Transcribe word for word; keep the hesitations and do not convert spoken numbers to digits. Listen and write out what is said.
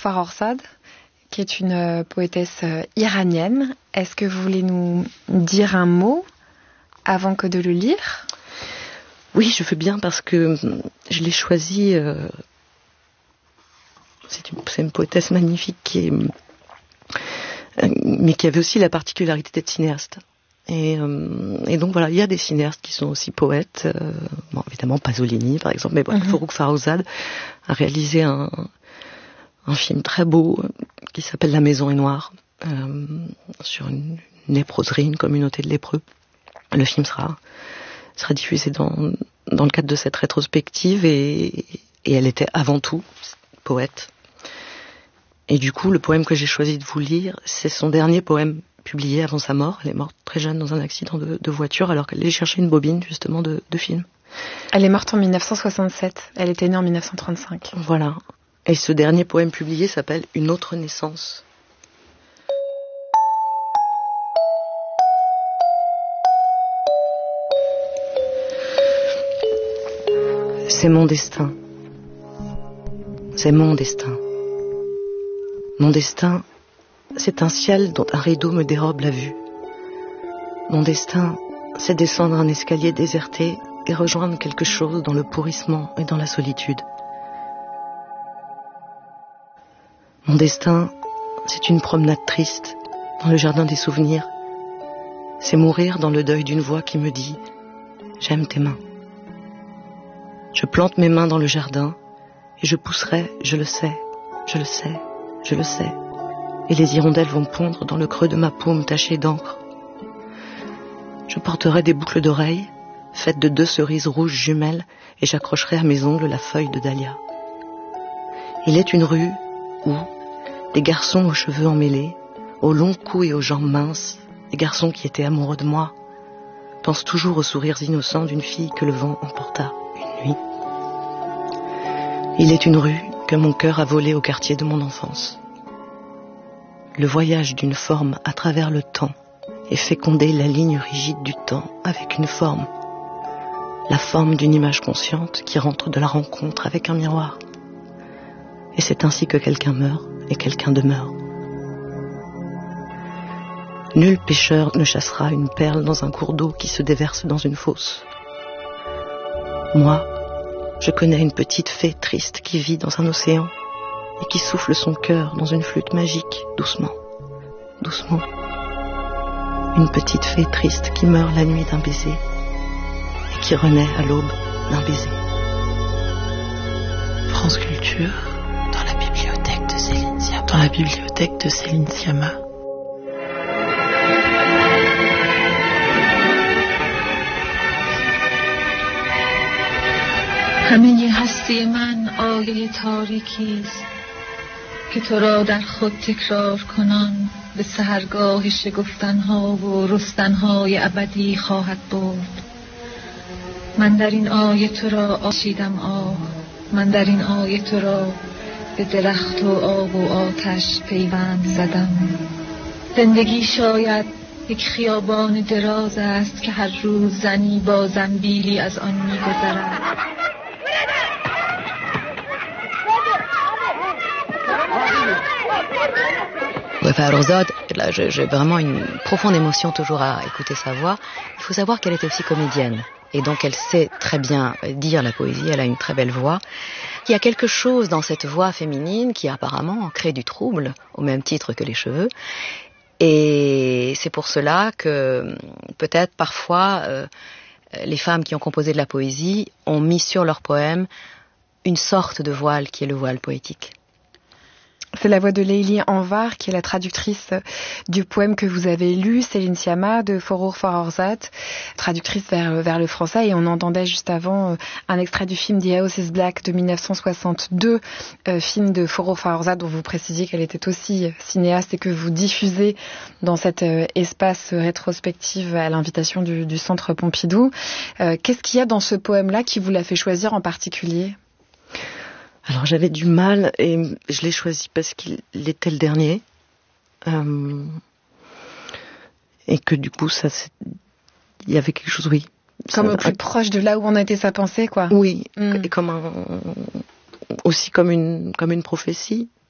Farrokhzad, qui est une euh, poétesse euh, iranienne. Est-ce que vous voulez nous dire un mot avant que de le lire ? Oui, je veux bien parce que je l'ai choisie. Euh, c'est, une, c'est une poétesse magnifique qui est, euh, mais qui avait aussi la particularité d'être cinéaste. Et, euh, et donc voilà, il y a des cinéastes qui sont aussi poètes. Euh, bon, évidemment Pasolini par exemple, mais bon, mm-hmm. Forough Farrokhzad a réalisé un, un film très beau qui s'appelle La Maison est noire, euh, sur une, une léproserie, une communauté de lépreux. Le film sera sera diffusé dans dans le cadre de cette rétrospective et, et elle était avant tout poète. Et du coup, le poème que j'ai choisi de vous lire, c'est son dernier poème publié avant sa mort. Elle est morte très jeune dans un accident de, de voiture alors qu'elle allait chercher une bobine justement de, de film. Elle est morte en dix-neuf cent soixante-sept. Elle était née en dix-neuf cent trente-cinq. Voilà. Et ce dernier poème publié s'appelle Une autre naissance. C'est mon destin. C'est mon destin. Mon destin, c'est un ciel dont un rideau me dérobe la vue. Mon destin, c'est descendre un escalier déserté et rejoindre quelque chose dans le pourrissement et dans la solitude. Mon destin, c'est une promenade triste dans le jardin des souvenirs. C'est mourir dans le deuil d'une voix qui me dit « J'aime tes mains ». Je plante mes mains dans le jardin et je pousserai, je le sais, je le sais, je le sais. Et les hirondelles vont pondre dans le creux de ma paume tachée d'encre. Je porterai des boucles d'oreilles faites de deux cerises rouges jumelles et j'accrocherai à mes ongles la feuille de dahlia. Il est une rue où des garçons aux cheveux emmêlés, aux longs cous et aux jambes minces, des garçons qui étaient amoureux de moi, pensent toujours aux sourires innocents d'une fille que le vent emporta une nuit. Il est une rue que mon cœur a volée au quartier de mon enfance. Le voyage d'une forme à travers le temps et féconder la ligne rigide du temps avec une forme, la forme d'une image consciente qui rentre de la rencontre avec un miroir. Et c'est ainsi que quelqu'un meurt et quelqu'un demeure. Nul pêcheur ne chassera une perle dans un cours d'eau qui se déverse dans une fosse. Moi, je connais une petite fée triste qui vit dans un océan et qui souffle son cœur dans une flûte magique, doucement, doucement. Une petite fée triste qui meurt la nuit d'un baiser et qui renaît à l'aube d'un baiser. France Culture, dans la bibliothèque de Céline Sciamma. Dans la bibliothèque de Céline Sciamma. همه هستی من آیه تاریکی است که تو را در خود تکرار کنان به سحرگاه شگفتنها و رستنهای ابدی خواهد برد. من در این آیه تو را آشیدم آه، من در این آیه تو را به درخت و آب و آتش پیوند زدم. زندگی شاید یک خیابان دراز است که هر روز زنی با زنبیلی از آن می‌گذرد. Farrokhzad, là, j'ai vraiment une profonde émotion toujours à écouter sa voix. Il faut savoir qu'elle était aussi comédienne. Et donc elle sait très bien dire la poésie, elle a une très belle voix. Il y a quelque chose dans cette voix féminine qui apparemment crée du trouble, au même titre que les cheveux. Et c'est pour cela que peut-être parfois euh, les femmes qui ont composé de la poésie ont mis sur leurs poèmes une sorte de voile qui est le voile poétique. C'est la voix de Leili Anvar, qui est la traductrice du poème que vous avez lu, Céline Sciamma, de Forough Farrokhzad, traductrice vers, vers le français. Et on entendait juste avant un extrait du film The House is Black de dix-neuf cent soixante-deux, euh, film de Forough Farrokhzad, dont vous précisiez qu'elle était aussi cinéaste et que vous diffusez dans cet euh, espace rétrospective à l'invitation du, du Centre Pompidou. Euh, qu'est-ce qu'il y a dans ce poème-là qui vous l'a fait choisir en particulier ? Alors j'avais du mal et je l'ai choisi parce qu'il était le dernier euh, et que du coup ça il y avait quelque chose, oui, comme ça, au plus un, proche de là où on était sa pensée, quoi. Oui, mm. et comme un, aussi comme une comme une prophétie